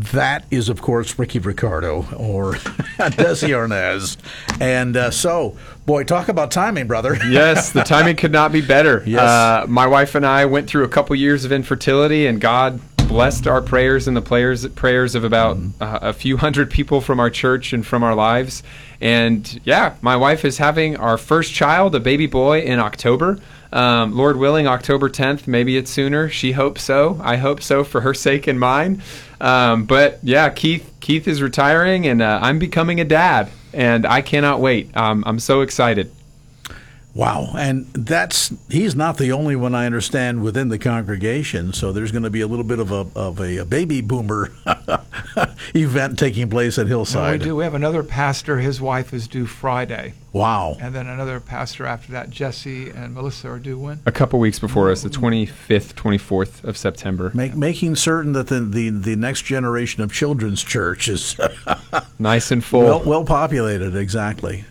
That is, of course, Ricky Ricardo or Desi Arnaz. And so, boy, talk about timing, brother. Yes, the timing could not be better. Yes. My wife and I went through a couple years of infertility, and God blessed our prayers and the prayers of about a few hundred people from our church and from our lives. And yeah, my wife is having our first child, a baby boy, in October. Lord willing, October 10th. Maybe it's sooner. She hopes so. I hope so for her sake and mine. But yeah, Keith is retiring, and I'm becoming a dad, and I cannot wait. I'm so excited. Wow. And he's not the only one, I understand, within the congregation. So there's going to be a little bit of a baby boomer event taking place at Hillside. No, we do. We have another pastor. His wife is due Friday. Wow. And then another pastor after that. Jesse and Melissa are due when? A couple weeks before us, the 25th, 24th of September. Making certain that the next generation of children's church is nice and full. Well populated. Exactly.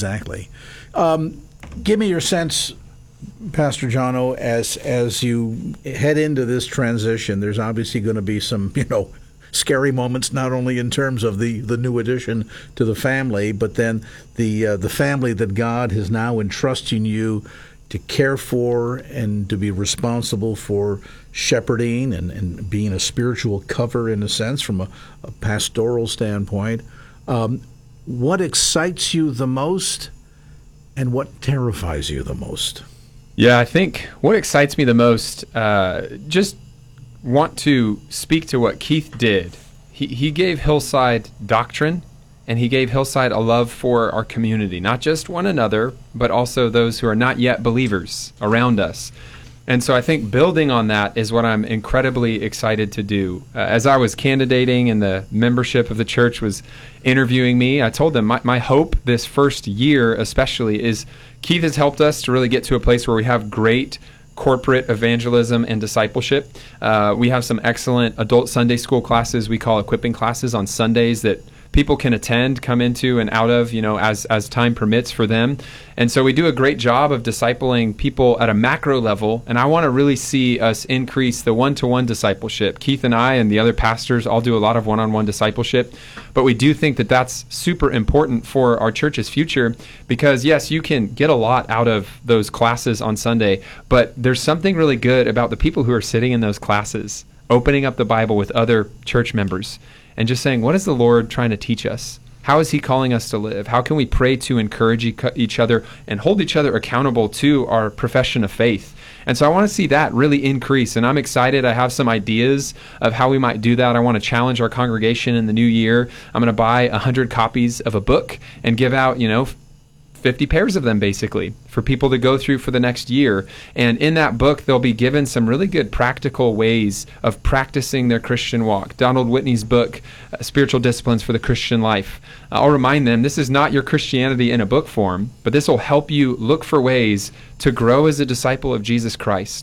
Give me your sense, Pastor Jono, as you head into this transition. There's obviously going to be some, scary moments, not only in terms of the new addition to the family, but then the family that God has now entrusting you to care for and to be responsible for shepherding and being a spiritual cover, in a sense, from a pastoral standpoint. What excites you the most? And what terrifies you the most? Yeah, I think what excites me the most, just want to speak to what Keith did. He gave Hillside doctrine, and he gave Hillside a love for our community, not just one another, but also those who are not yet believers around us. And so I think building on that is what I'm incredibly excited to do. As I was candidating and the membership of the church was interviewing me, I told them my hope this first year especially is Keith has helped us to really get to a place where we have great corporate evangelism and discipleship. We have some excellent adult Sunday school classes we call equipping classes on Sundays that people can attend, come into and out of, as time permits for them. And so we do a great job of discipling people at a macro level, and I want to really see us increase the one-to-one discipleship. Keith and I and the other pastors all do a lot of one-on-one discipleship, but we do think that that's super important for our church's future because, yes, you can get a lot out of those classes on Sunday, but there's something really good about the people who are sitting in those classes, opening up the Bible with other church members, and just saying, what is the Lord trying to teach us? How is he calling us to live? How can we pray to encourage each other and hold each other accountable to our profession of faith? And so I want to see that really increase, and I'm excited. I have some ideas of how we might do that. I want to challenge our congregation in the new year. I'm going to buy 100 copies of a book and give out, 50 pairs of them basically for people to go through for the next year. And in that book, they'll be given some really good practical ways of practicing their Christian walk. Donald Whitney's book, Spiritual Disciplines for the Christian Life. I'll remind them this is not your Christianity in a book form, but this will help you look for ways to grow as a disciple of Jesus Christ.